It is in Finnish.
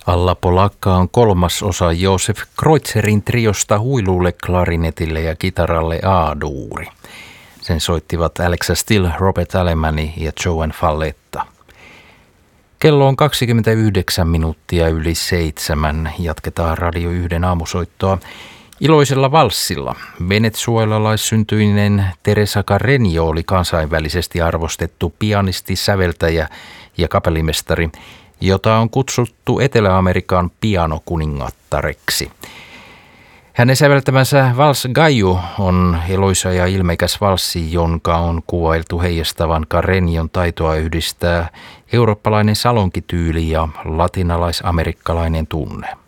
Alla Polakka on kolmas osa Josef Kreutzerin triosta huilulle, klarinetille ja kitaralle A-duuri. Sen soittivat Alexa Still, Robert Alemani ja Joan Falletta. Kello on 29 minuuttia yli 7. Jatketaan Radio 1 aamusoittoa iloisella valssilla. Venezuelalaissyntyinen Teresa Carreño oli kansainvälisesti arvostettu pianisti, säveltäjä ja kapellimestari, jota on kutsuttu Etelä-Amerikan pianokuningattareksi. Hänen säveltämänsä Vals Gallo on eloisa ja ilmeikäs valssi, jonka on kuvailtu heijastavan Carreñon taitoa yhdistää eurooppalainen salonkityyli ja latinalaisamerikkalainen tunne.